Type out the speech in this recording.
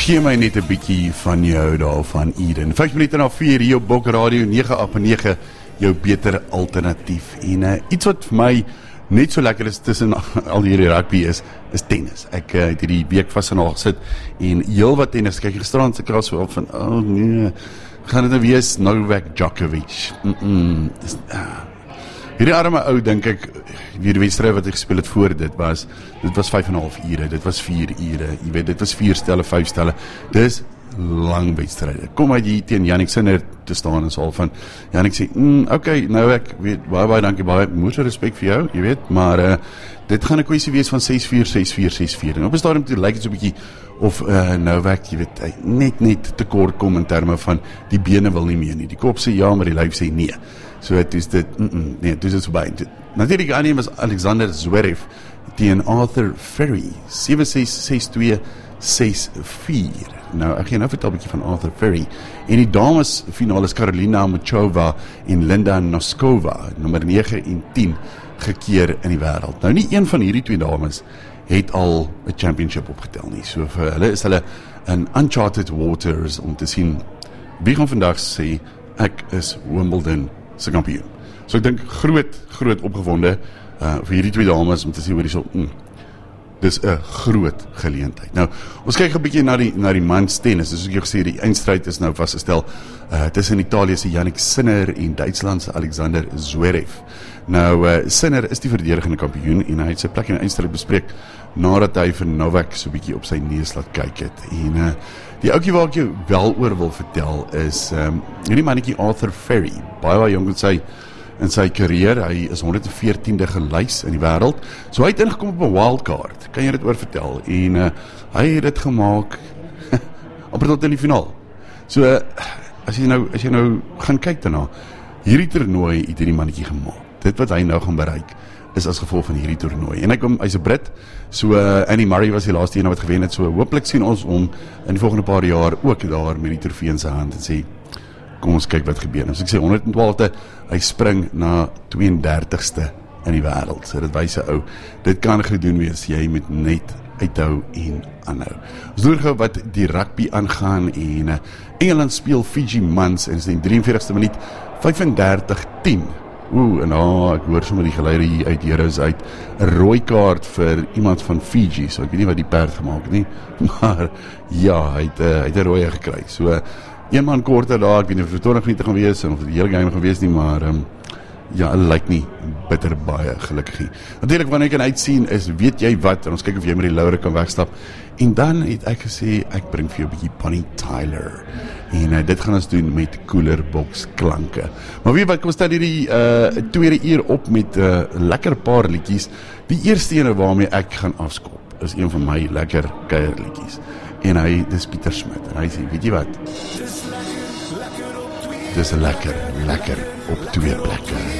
Gee my net 'n bietjie van jou daar van Eden. 5 minute na 4 hier op Bok Radio 989, jou beter alternatief. En iets wat vir my net so lekker is tussen al hierdie rugby is tennis. Ek het hierdie week vas en al gesit en heel wat tennis. Kyk, gisterand se kras so op van, oh nee, gaan dit nou wees Novak Djokovic. Hierdie arme ou, dink ek, die wedstryd wat ek gespeel het voor dit was 5,5 ure, dit was 4 ure, jy weet, dit was 4 stelle, 5 stelle, dis lang wedstryde. Kom uit hier teen Jannik Sinner te staan en so al van, Jannik sê, okay, nou ek weet, baie dankie, baie moeite respek vir jou, jy weet, maar dit gaan 'n kwessie wees van 6-4, 6-4, 6-4, en op 'n stadium toe lyk dit so 'n bietjie of Novak, jy weet, hy net tekort kom in terme van die bene wil nie meer nie, die kop sê ja, maar die lyf sê nee. So het is dit, nee, het is dit voorbij. Natuurlijk aan was Alexander Zverev teen Arthur Ferry, 7-6, 6-2, 6-4. Nou, ek gaan nou vertel 'n bietjie van Arthur Ferry. En die dames finale is Karolina Muchova en Linda Noskova, nommer 9 en 10 gekeer in die wêreld. Nou, nie een van hierdie twee dames het al 'n championship opgetel nie. So vir hulle is hulle in uncharted waters om te sien wie gaan vandag sê ek is Wimbledon se kampioen. So ek dink groot opgewonde vir hierdie twee dames om te sien hoe die so, dis 'n groot geleentheid. Nou, ons kyk 'n bietjie na die mans tennis. Soos ek jou gesê, die eindstryd is nou vasgestel tussen Italië se Jannik Sinner en Duitsland se Alexander Zverev. Nou, Sinner is die verdedigende kampioen en hy het sy plek in die eindstryd bespreek nadat hy vir Novak so 'n bietjie op sy neus laat kyk het. En die ouetjie waar ek jou wel oor wil vertel is hierdie mannetjie Arthur Ferry, baie jong in sy karier, hy is 114de gelys in die wêreld, so hy het ingekom op 'n wildcard, kan jy dit oor vertel, en hy het dit gemaak amper tot in die finaal. So, as jy nou gaan kyk daarna, hierdie toernooi het hierdie mannetjie gemaak, dit wat hy nou gaan bereik, is as gevolg van hierdie toernooi. En hy's 'n Brit, so Andy Murray was die laaste een wat gewen het, so hooplik sien ons hom in die volgende paar jaar ook daar met die trofee in sy hand en sê, kom ons kyk wat gebeur. As ek sê 112de, hy spring na 32ste in die wêreld. So dit wys 'n ou, dit kan gedoen wees, jy moet net uithou en aanhou. Ons doen gou wat die rugby aangaan en Engeland speel Fiji mans en is in 43ste minuut 35-10. En ek hoor sommer die geluide hier uit Heroes uit, 'n rooi kaart vir iemand van Fiji, so ek weet nie wat die perd gemaak het nie, maar ja, hy het 'n rooi gekry. So, een man korter daar, ek weet nie of het 20 minute gaan wees, of het die hele game gaan wees nie, maar ja, hulle lyk nie bitter baie gelukkig nie. Natuurlijk, wanneer ek kan uitsien is, weet jy wat, en ons kyk of jy met die laure kan wegstap, en dan het ek gesê, ek bring vir jou 'n bietjie Bonnie Tyler, en dit gaan ons doen met Cooler Box klanke. Maar weet wat, kom ons stel hierdie tweede uur op met lekker paar liedjies. Die eerste ene waarmee ek gaan afskop, is een van my lekker kuierliedjies, en dis Pieter Smit, en hy sê, weet jy wat, dis lekker op twee plekke.